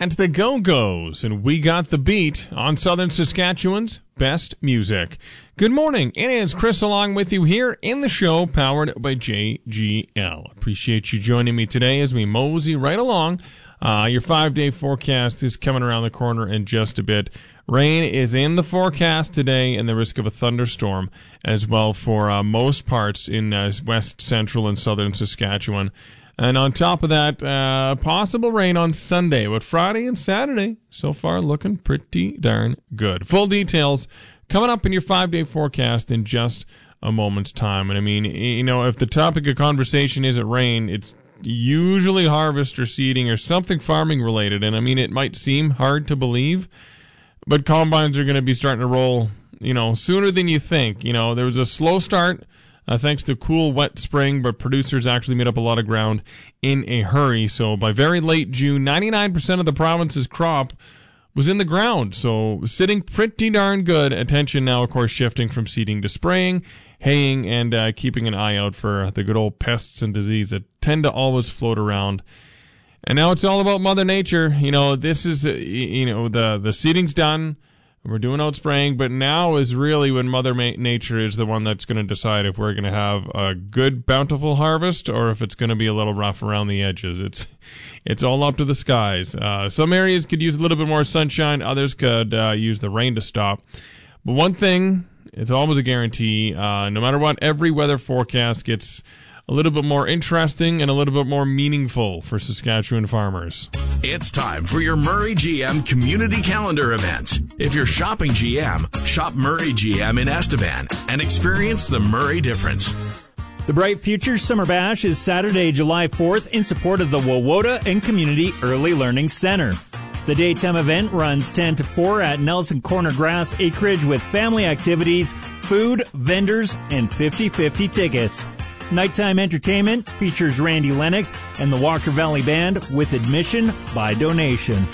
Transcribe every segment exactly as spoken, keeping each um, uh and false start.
at the Go-Go's, and we got the beat on Southern Saskatchewan's best music. Good morning, it is Chris along with you here in the show, powered by J G L. Appreciate you joining me today as we mosey right along. Uh, your five-day forecast is coming around the corner in just a bit. Rain is in the forecast today and the risk of a thunderstorm as well for uh, most parts in uh, west, central, and southern Saskatchewan. And on top of that, uh, possible rain on Sunday, but Friday and Saturday, so far looking pretty darn good. Full details coming up in your five-day forecast in just a moment's time. And I mean, you know, if the topic of conversation isn't rain, it's usually harvest or seeding or something farming related. And I mean, it might seem hard to believe, but combines are going to be starting to roll, you know, sooner than you think. You know, there was a slow start uh, thanks to cool, wet spring, but producers actually made up a lot of ground in a hurry. So by very late June, ninety-nine percent of the province's crop was in the ground. So sitting pretty darn good. Attention now, of course, shifting from seeding to spraying, haying, and uh, keeping an eye out for the good old pests and disease that tend to always float around. And now it's all about Mother Nature. You know, this is, uh, you know, the, the seeding's done. We're doing out spraying, but now is really when Mother Ma- Nature is the one that's going to decide if we're going to have a good, bountiful harvest or if it's going to be a little rough around the edges. It's it's all up to the skies. Uh, some areas could use a little bit more sunshine. Others could uh, use the rain to stop. But one thing, it's always a guarantee. Uh, no matter what, every weather forecast gets a little bit more interesting and a little bit more meaningful for Saskatchewan farmers. It's time for your Murray G M Community Calendar event. If you're shopping G M, shop Murray G M in Estevan and experience the Murray difference. The Bright Futures Summer Bash is Saturday, July fourth in support of the Wawota and Community Early Learning Center. The daytime event runs ten to four at Nelson Corner Grass Acreage with family activities, food, vendors, and fifty-fifty tickets. Nighttime entertainment features Randy Lennox and the Walker Valley Band with admission by donation.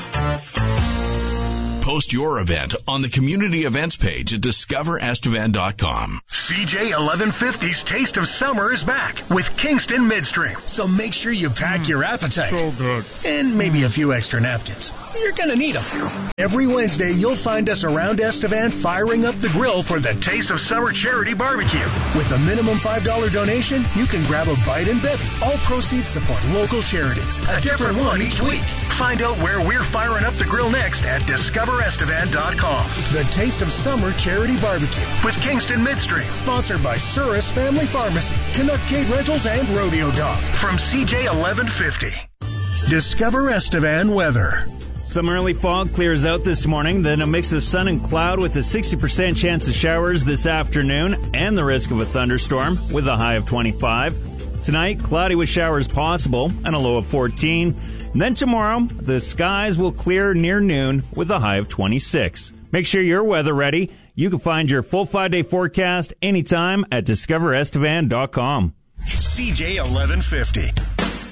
Post your event on the community events page at discover estevan dot com. C J eleven fifty's Taste of Summer is back with Kingston Midstream. So make sure you pack your appetite. So good. And maybe a few extra napkins. You're going to need them. Every Wednesday, you'll find us around Estevan firing up the grill for the Taste of Summer Charity Barbecue. With a minimum five dollars donation, you can grab a bite and bevy. All proceeds support local charities. A different one each week. Find out where we're firing up the grill next at discover estevan dot com. The Taste of Summer Charity Barbecue with Kingston Midstream. Sponsored by Surus Family Pharmacy, Canuck Cade Rentals, and Rodeo Dog. From C J eleven fifty. Discover Estevan weather. Some early fog clears out this morning, then a mix of sun and cloud with a sixty percent chance of showers this afternoon and the risk of a thunderstorm with a high of twenty-five. Tonight, cloudy with showers possible and a low of fourteen. And then tomorrow, the skies will clear near noon with a high of twenty-six. Make sure you're weather ready. You can find your full five-day forecast anytime at discover estevan dot com. C J eleven fifty.